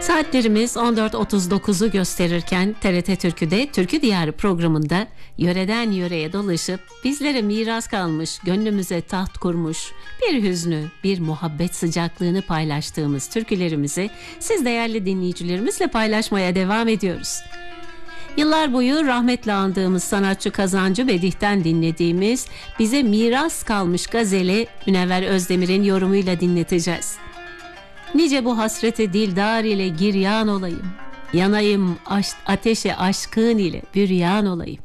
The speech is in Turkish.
Saatlerimiz 14.39'u gösterirken TRT Türkü'de Türkü Diyarı programında yöreden yöreye dolaşıp bizlere miras kalmış, gönlümüze taht kurmuş bir hüznü, bir muhabbet sıcaklığını paylaştığımız türkülerimizi siz değerli dinleyicilerimizle paylaşmaya devam ediyoruz. Yıllar boyu rahmetle andığımız sanatçı Kazancı Bedih'ten dinlediğimiz bize miras kalmış gazeli Münevver Özdemir'in yorumuyla dinleteceğiz. Nice bu hasrete dildar ile giryan olayım, yanayım ateşe aşkın ile büryan olayım.